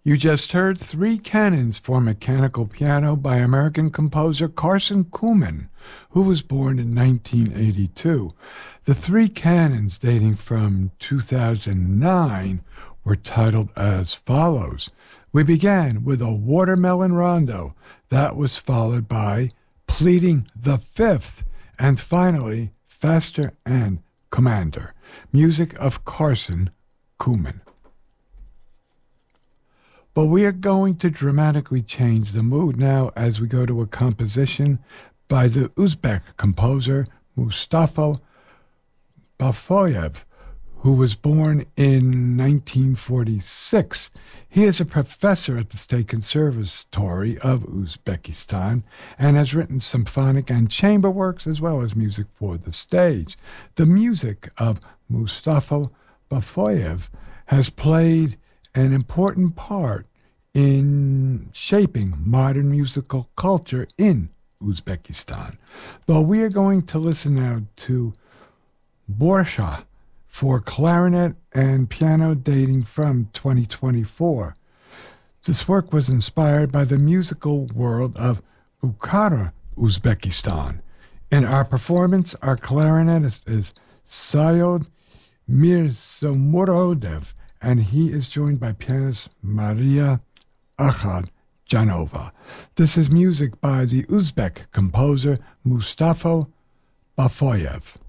You just heard Three Canons for Mechanical Piano by American composer Carson Kuhlman, who was born in 1982. The Three Canons, dating from 2009, were titled as follows. We began with a Watermelon Rondo. That was followed by Pleading the Fifth, and finally, Faster and Commander, music of Carson Kuhlman. But we are going to dramatically change the mood now as we go to a composition by the Uzbek composer Mustafa Bafoyev, who was born in 1946. He is a professor at the State Conservatory of Uzbekistan and has written symphonic and chamber works as well as music for the stage. The music of Mustafa Bafoyev has played an important part in shaping modern musical culture in Uzbekistan. But we are going to listen now to Borsha for clarinet and piano dating from 2024. This work was inspired by the musical world of Bukhara, Uzbekistan. In our performance, our clarinetist is Sayod Mirzamurodov, and he is joined by pianist Maria Akhad Janova. This is music by the Uzbek composer Mustafa Bafoyev.